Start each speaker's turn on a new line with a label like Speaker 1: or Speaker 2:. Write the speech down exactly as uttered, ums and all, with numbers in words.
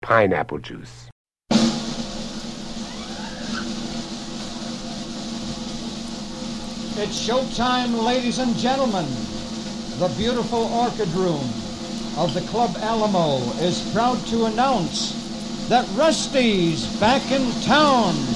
Speaker 1: pineapple juice.
Speaker 2: It's showtime, ladies and gentlemen. The beautiful Orchid Room of the Club Alamo is proud to announce that Rusty's back in town.